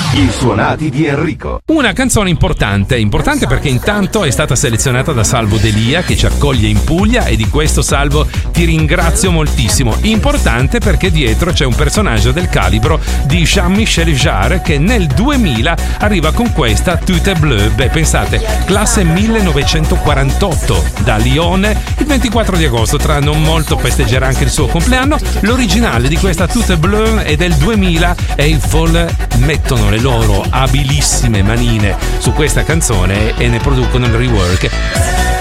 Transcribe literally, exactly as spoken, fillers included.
I suonati di Enrico. Una canzone importante, importante perché intanto è stata selezionata da Salvo Delia che ci accoglie in Puglia e di questo, Salvo, ti ringrazio moltissimo. Importante perché dietro c'è un personaggio del calibro di Jean-Michel Jarre che nel duemila arriva con questa Tout est bleu. Beh, pensate, classe millenovecentoquarantotto da Lione, il ventiquattro di agosto, tra non molto festeggerà anche il suo compleanno. L'originale di questa Tout est bleu è del duemila e i Fall mettono le loro abilissime manine su questa canzone e ne producono il rework.